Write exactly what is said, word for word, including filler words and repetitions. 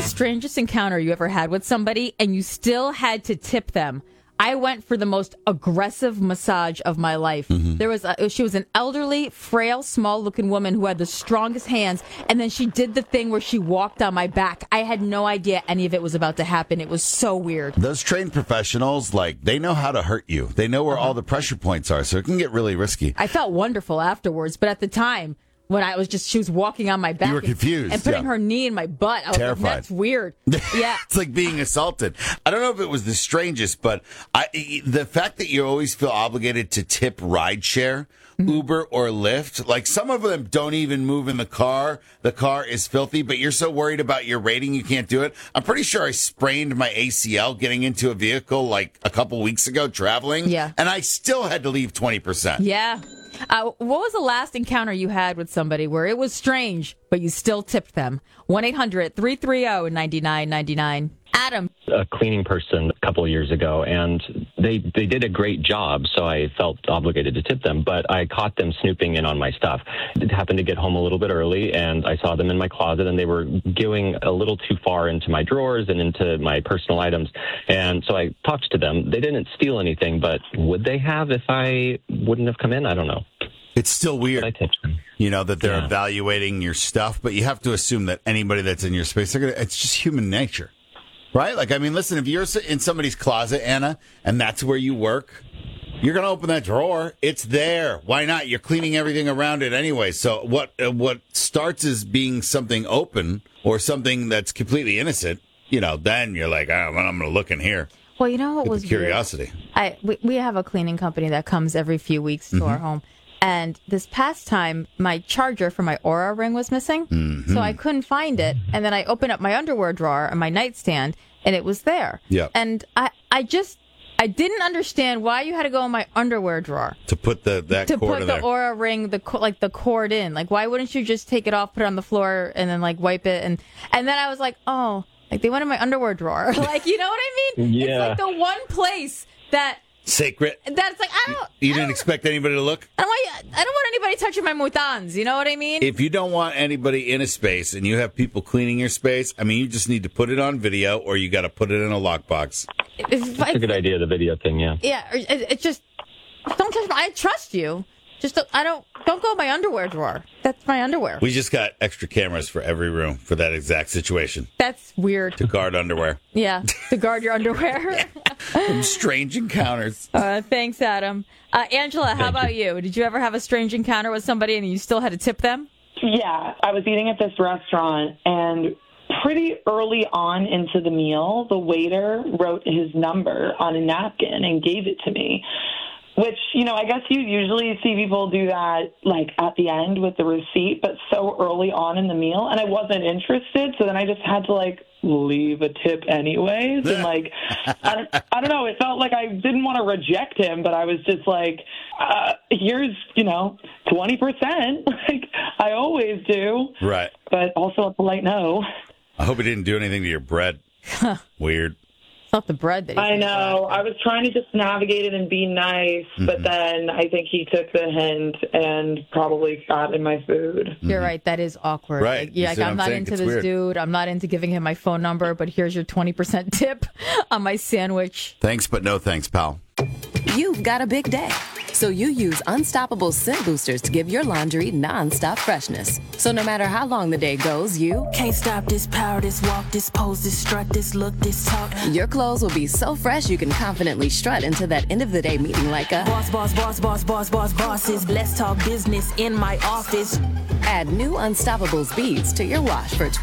strangest encounter you ever had with somebody and you still had to tip them? I went for the most aggressive massage of my life. Mm-hmm. There was a, she was an elderly, frail, small-looking woman who had the strongest hands, and then she did the thing where she walked on my back. I had no idea any of it was about to happen. It was so weird. Those trained professionals, like, they know how to hurt you. They know where uh-huh. all the pressure points are, so it can get really risky. I felt wonderful afterwards, but at the time, when I was just, she was walking on my back. You were confused. And, and putting yeah. her knee in my butt. I was Terrified. like, that's weird. Yeah. It's like being assaulted. I don't know if it was the strangest, but I, the fact that you always feel obligated to tip rideshare, mm-hmm. Uber or Lyft, like some of them don't even move in the car. The car is filthy, but you're so worried about your rating you can't do it. I'm pretty sure I sprained my A C L getting into a vehicle like a couple weeks ago traveling. Yeah. And I still had to leave twenty percent. Yeah. Uh, what was the last encounter you had with somebody where it was strange, but you still tipped them? one eight hundred three three zero nine nine nine nine. Adam. A cleaning person a couple of years ago, and they they did a great job, so I felt obligated to tip them, but I caught them snooping in on my stuff. I happened to get home a little bit early, and I saw them in my closet, and they were going a little too far into my drawers and into my personal items, and so I talked to them. They didn't steal anything, but would they have if I wouldn't have come in? I don't know. It's still weird, I tipped them. You know, that they're yeah. evaluating your stuff, but you have to assume that anybody that's in your space, they're gonna, it's just human nature. Right? Like, I mean, listen, if you're in somebody's closet, Anna, and that's where you work, you're going to open that drawer. It's there. Why not? You're cleaning everything around it anyway. So what uh, what starts as being something open or something that's completely innocent, you know, then you're like, oh, well, I'm going to look in here. Well, you know what Get was the curiosity. Weird? I we, we have a cleaning company that comes every few weeks to mm-hmm. our home. And this past time, my charger for my Oura Ring was missing, mm-hmm. so I couldn't find it. And then I opened up my underwear drawer on my nightstand, and it was there. Yeah. And I, I just, I didn't understand why you had to go in my underwear drawer to put the that to cord put in the there. Oura Ring, the like the cord in. Like, why wouldn't you just take it off, put it on the floor, and then like wipe it? And and then I was like, oh, like they went in my underwear drawer. Like, you know what I mean? Yeah. It's like the one place that. Sacred. That's like, I don't. You I didn't don't, expect anybody to look? I don't, want, I don't want anybody touching my mutans. You know what I mean? If you don't want anybody in a space and you have people cleaning your space, I mean, you just need to put it on video or you got to put it in a lockbox. If, That's a good idea, the video thing, yeah. Yeah, it, it just, don't touch my, I trust you. Just, don't, I don't, don't go in my underwear drawer. That's my underwear. We just got extra cameras for every room for that exact situation. That's weird. To guard underwear. Yeah, to guard your underwear. Strange encounters. Uh, thanks, Adam. Uh, Angela, how Thank about you. you? Did you ever have a strange encounter with somebody and you still had to tip them? Yeah, I was eating at this restaurant, and pretty early on into the meal, the waiter wrote his number on a napkin and gave it to me. Which, you know, I guess you usually see people do that, like, at the end with the receipt, but so early on in the meal, and I wasn't interested, so then I just had to, like, leave a tip anyways, and, like, I don't, I don't know, it felt like I didn't want to reject him, but I was just like, uh, here's, you know, twenty percent, like I always do. Right. But also a polite no. I hope he didn't do anything to your bread. Weird. Not the bread that I know. I was trying to just navigate it and be nice, mm-hmm. but then I think he took the hint and probably got in my food. You're mm-hmm. right. That is awkward. Right. Like, yeah, like, I'm not into it's this weird. dude. I'm not into giving him my phone number, but here's your twenty percent tip on my sandwich. Thanks, but no thanks, pal. You've got a big day, so you use Unstoppable Scent Boosters to give your laundry nonstop freshness. So no matter how long the day goes, you can't stop this power, this walk, this pose, this strut, this look, this talk. Your clothes will be so fresh you can confidently strut into that end of the day meeting like a boss, boss, boss, boss, boss, boss, bosses. Let's talk business in my office. Add new Unstoppable beads to your wash for